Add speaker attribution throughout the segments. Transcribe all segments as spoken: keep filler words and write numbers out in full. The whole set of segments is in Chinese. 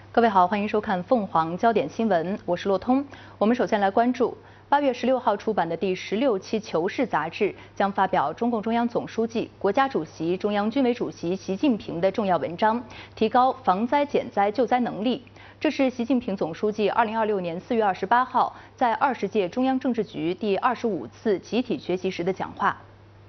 Speaker 1: 各位好，欢迎收看凤凰焦点新闻，我是洛通。我们首先来关注八月十六号出版的第十六期《求是》杂志将发表中共中央总书记、国家主席、中央军委主席习近平的重要文章，提高防灾减灾救灾能力。这是习近平总书记二零二六年四月二十八号在二十届中央政治局第二十五次集体学习时的讲话。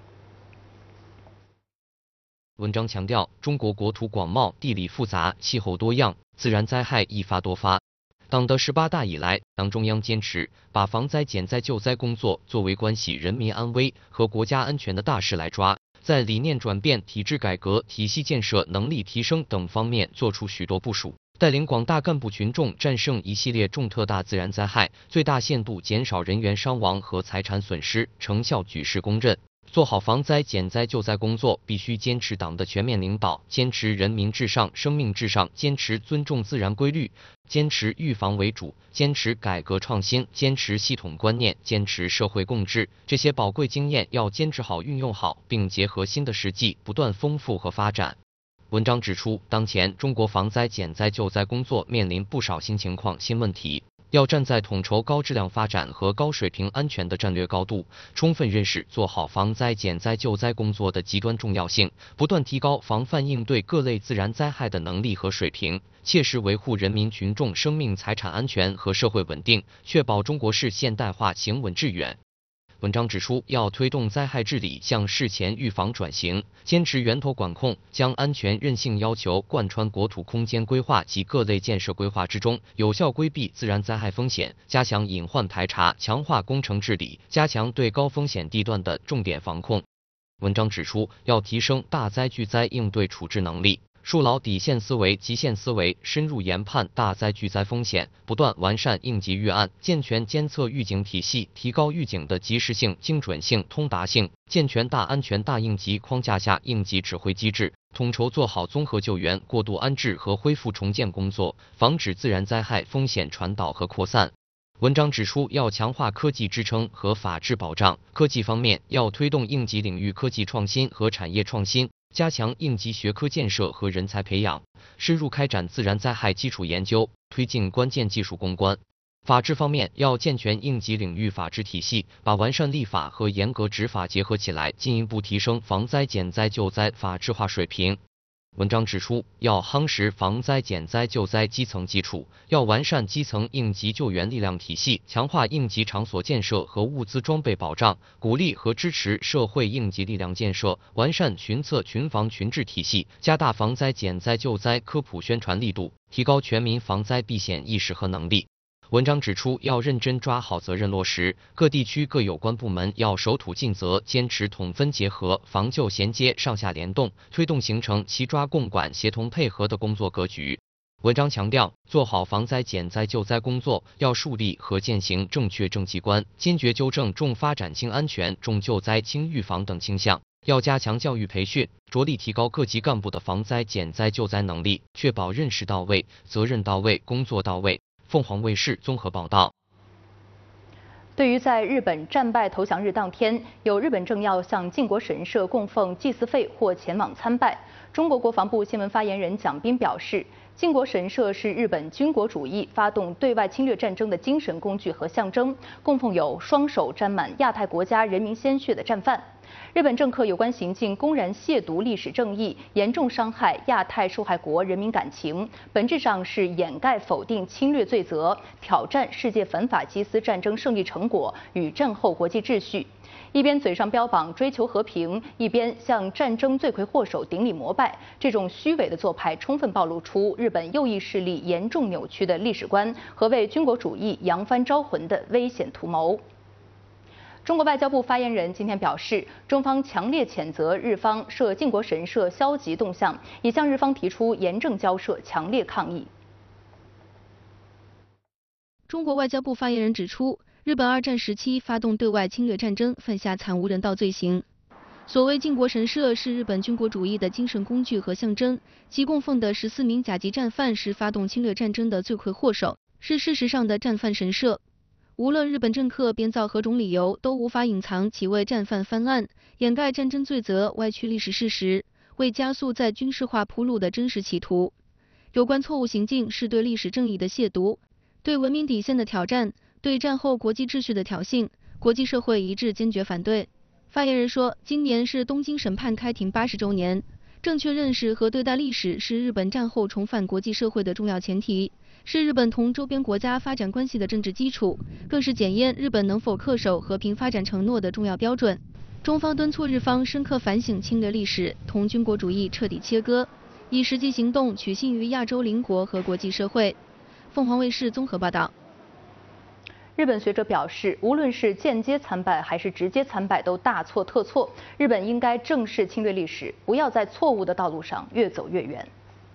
Speaker 2: 文章强调，中国国土广袤，地理复杂，气候多样，自然灾害易发多发。党的十八大以来，党中央坚持把防灾减灾救灾工作作为关系人民安危和国家安全的大事来抓，在理念转变、体制改革、体系建设、能力提升等方面做出许多部署，带领广大干部群众战胜一系列重特大自然灾害，最大限度减少人员伤亡和财产损失，成效举世公认。做好防灾减灾救灾工作，必须坚持党的全面领导，坚持人民至上、生命至上，坚持尊重自然规律，坚持预防为主，坚持改革创新，坚持系统观念，坚持社会共治。这些宝贵经验要坚持好、运用好，并结合新的实际，不断丰富和发展。文章指出，当前中国防灾减灾救灾工作面临不少新情况、新问题。要站在统筹高质量发展和高水平安全的战略高度，充分认识做好防灾减灾救灾工作的极端重要性，不断提高防范应对各类自然灾害的能力和水平，切实维护人民群众生命财产安全和社会稳定，确保中国式现代化行稳致远。文章指出，要推动灾害治理向事前预防转型，坚持源头管控，将安全韧性要求贯穿国土空间规划及各类建设规划之中，有效规避自然灾害风险，加强隐患排查，强化工程治理，加强对高风险地段的重点防控。文章指出，要提升大灾巨灾应对处置能力，树牢底线思维、极限思维，深入研判大灾巨灾风险，不断完善应急预案，健全监测预警体系，提高预警的及时性、精准性、通达性，健全大安全大应急框架下应急指挥机制，统筹做好综合救援、过渡安置和恢复重建工作，防止自然灾害风险传导和扩散。文章指出，要强化科技支撑和法治保障。科技方面，要推动应急领域科技创新和产业创新，加强应急学科建设和人才培养，深入开展自然灾害基础研究，推进关键技术攻关。法治方面，要健全应急领域法治体系，把完善立法和严格执法结合起来，进一步提升防灾减灾救灾法治化水平。文章指出，要夯实防灾减灾救灾基层基础，要完善基层应急救援力量体系，强化应急场所建设和物资装备保障，鼓励和支持社会应急力量建设，完善群策群防群治体系，加大防灾减灾救灾科普宣传力度，提高全民防灾避险意识和能力。文章指出，要认真抓好责任落实，各地区各有关部门要守土尽责，坚持统分结合、防救衔接、上下联动，推动形成齐抓共管、协同配合的工作格局。文章强调，做好防灾减灾救灾工作，要树立和践行正确政绩观，坚决纠正重发展轻安全、重救灾轻预防等倾向。要加强教育培训，着力提高各级干部的防灾减灾救灾能力，确保认识到位、责任到位、工作到位。凤凰卫视综合报道。
Speaker 1: 对于在日本战败投降日当天，有日本政要向靖国神社供奉祭祀费或前往参拜，中国国防部新闻发言人蒋斌表示，靖国神社是日本军国主义发动对外侵略战争的精神工具和象征，供奉有双手沾满亚太国家人民鲜血的战犯。日本政客有关行径公然亵渎历史正义，严重伤害亚太受害国人民感情，本质上是掩盖否定侵略罪责，挑战世界反法西斯战争胜利成果与战后国际秩序。一边嘴上标榜追求和平，一边向战争罪魁祸首顶礼膜拜，这种虚伪的做派充分暴露出日本右翼势力严重扭曲的历史观和为军国主义扬帆招魂的危险图谋。中国外交部发言人今天表示，中方强烈谴责日方涉靖国神社消极动向，已向日方提出严正交涉，强烈抗议。
Speaker 3: 中国外交部发言人指出，日本二战时期发动对外侵略战争，犯下惨无人道罪行。所谓靖国神社是日本军国主义的精神工具和象征，其供奉的十四名甲级战犯是发动侵略战争的罪魁祸首，是事实上的战犯神社。无论日本政客编造何种理由，都无法隐藏其为战犯翻案、掩盖战争罪责、歪曲历史事实、为加速在军事化铺路的真实企图。 有关错误行径是对历史正义的亵渎，对文明底线的挑战，对战后国际秩序的挑衅，国际社会一致坚决反对。发言人说，今年是东京审判开庭八十周年，正确认识和对待历史是日本战后重返国际社会的重要前提，是日本同周边国家发展关系的政治基础，更是检验日本能否恪守和平发展承诺的重要标准。中方敦促日方深刻反省侵略历史，同军国主义彻底切割，以实际行动取信于亚洲邻国和国际社会。凤凰卫视综合报道。
Speaker 1: 日本学者表示，无论是间接参拜还是直接参拜，都大错特错。日本应该正视侵略历史，不要在错误的道路上越走越远。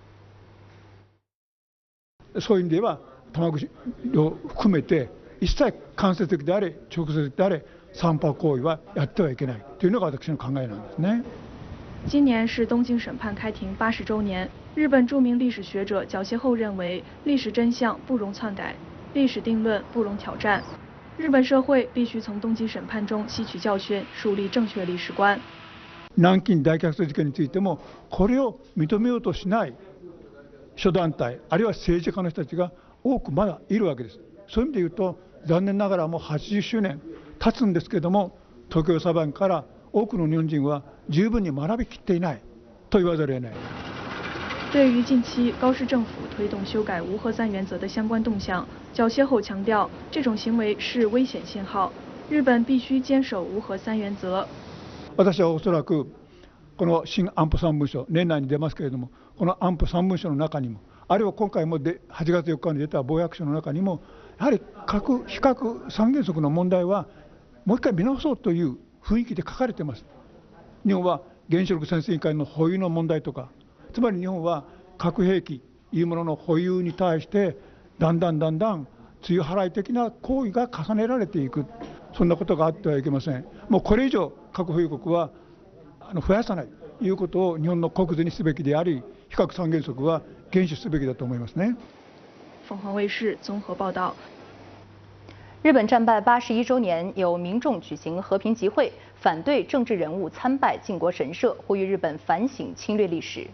Speaker 4: そういう意味では、玉串を含めて一切間接的であれ直接的であれ参拝行為はやってはいけないというのが私の考えなんですね。
Speaker 5: 今年是东京审判开庭八十周年，日本著名历史学者角谢厚认为，历史真相不容篡改，历史定论不容挑战。日本社会必须从东京审判中吸取教训，树立正确历史观。
Speaker 4: 南京大虐殺事件についても、これを認めようとしない諸団体、あるいは政治家の人たちが多くまだいるわけです。そういう意味で言うと、残念ながらもうはちじゅっしゅうねん経つんですけれども、東京裁判から多くの日本人は十分に学びきっていないと言わざるを得ない。
Speaker 5: 对于近期高市政府推动修改无核三原则的相关动向，角谢厚强调，这种行为是危险信号，日本必须坚守无核三原则。
Speaker 4: 私はおそらくこの新安保三文書年内に出ますけれども、この安保三文書の中にも、あるいは今回もではちがつよっかに出た防約書の中にも、やはり核非核三原則の問題はもう一回見直そうという雰囲気で書かれています。日本は原子力潜水委員会の保有の問題とか、つまり日本は核兵器いうものの保有に対してだんだんだんだん露払い的な行為が重ねられていく、そんなことがあってはいけません。もうこれ以上核保有国はあの増やさないということを日本の国是にすべきであり、非核三原則は厳守すべきだと思いますね。
Speaker 5: 凤凰卫视综合报道。
Speaker 1: 日本战败八十一周年，有民众举行和平集会，反对政治人物参拜靖国神社，呼吁日本反省侵略历史。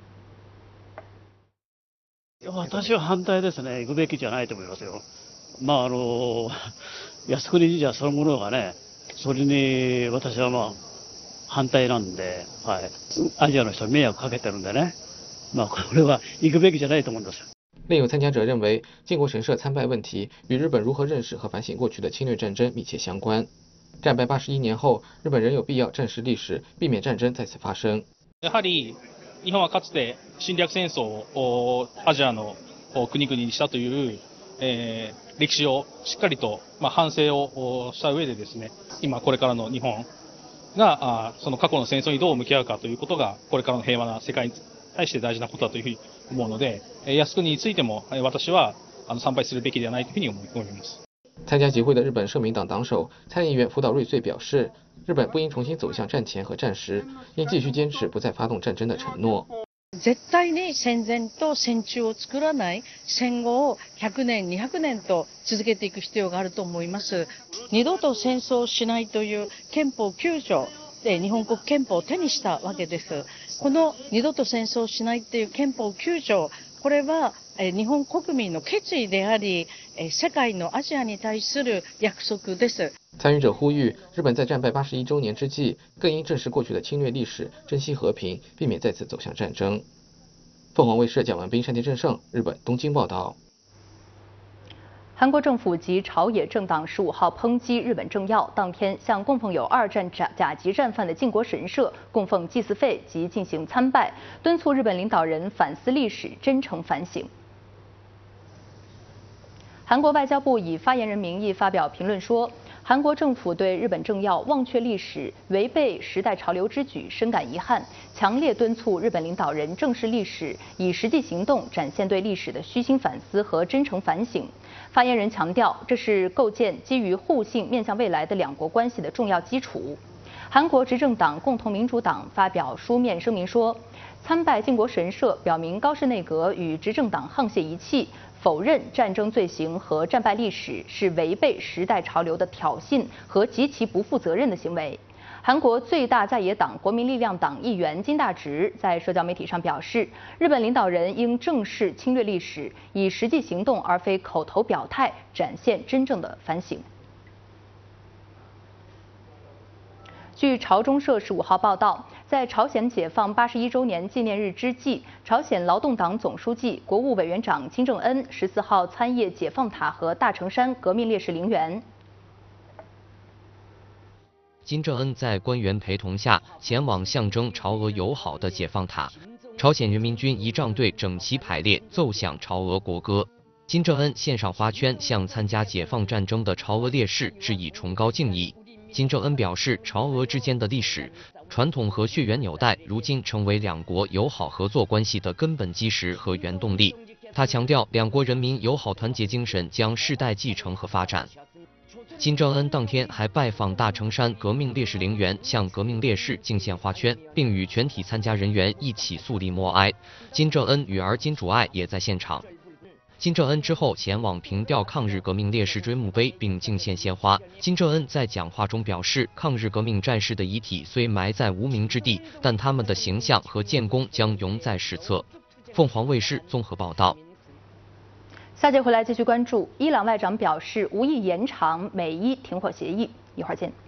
Speaker 6: 私は反対ですね。行くべきじゃないと思いますよ。まああの靖国神社そのものがね、それに私はまあ反対なんで、はい、アジアの人に迷惑かけてるんでね、まあこれは行くべきじゃないと思うんです。
Speaker 2: 另有参加者认为，靖国神社参拜问题与日本如何认识和反省过去的侵略战争密切相关。战败八十一年后，日本仍有必要正视历史，避免战争再次发生。
Speaker 7: やはり日本はかつて侵略戦争をアジアの国々にしたという、えー、歴史をしっかりと、まあ、反省をした上でですね、今これからの日本があその過去の戦争にどう向き合うかということがこれからの平和な世界に対して大事なことだというふうに思うので、靖国についても私はあの参拝するべきではないというふうに思います。
Speaker 2: 参加集会的日本社民党党首参议员福岛瑞穗表示，日本不应重新走向战前和战时，应继续坚持不再发动战争的承诺。
Speaker 8: 絶対に戦前と戦中を作らない戦後をひゃくねんにひゃくねんと続けていく必要があると思います。二度と戦争をしないという憲法きゅう条で日本国憲法を手にしたわけです。この二度と戦争をしないという憲法きゅう条、これは日本国民の決意であり、世界のアジアに対する約束です。
Speaker 2: 参与者呼吁，日本在战败八十一周年之际，更应正视过去的侵略历史，珍惜和平，避免再次走向战争。凤凰卫视蒋文斌、山田正胜，日本东京报道。
Speaker 1: 韩国政府及朝野政党十五号抨击日本政要当天向供奉有二战甲甲级战犯的靖国神社供奉祭祀费及进行参拜，敦促日本领导人反思历史，真诚反省。韩国外交部以发言人名义发表评论说，韩国政府对日本政要忘却历史、违背时代潮流之举深感遗憾，强烈敦促日本领导人正视历史，以实际行动展现对历史的虚心反思和真诚反省。发言人强调，这是构建基于互信、面向未来的两国关系的重要基础。韩国执政党共同民主党发表书面声明说，参拜靖国神社表明高市内阁与执政党沆瀣一气，否认战争罪行和战败历史是违背时代潮流的挑衅和极其不负责任的行为。 韩国最大在野党国民力量党议员金大直在社交媒体上表示，日本领导人应正视侵略历史，以实际行动而非口头表态，展现真正的反省。据朝中社十五号报道，在朝鲜解放八十一周年纪念日之际，朝鲜劳动党总书记、国务委员长金正恩十四号参谒解放塔和大城山革命烈士陵园。
Speaker 2: 金正恩在官员陪同下前往象征朝俄友好的解放塔，朝鲜人民军仪仗队整齐排列，奏响朝俄国歌。金正恩献上花圈，向参加解放战争的朝俄烈士致以崇高敬意。金正恩表示，朝俄之间的历史、传统和血缘纽带，如今成为两国友好合作关系的根本基石和原动力。他强调，两国人民友好团结精神将世代继承和发展。金正恩当天还拜访大城山革命烈士陵园，向革命烈士敬献花圈，并与全体参加人员一起肃立默哀。金正恩女儿金主爱也在现场。金正恩之后前往凭吊抗日革命烈士追墓碑并敬献鲜花。金正恩在讲话中表示，抗日革命战士的遗体虽埋在无名之地，但他们的形象和建功将永在史册。凤凰卫视综合报道。
Speaker 1: 下节回来继续关注，伊朗外长表示无意延长美伊停火协议，一会儿见。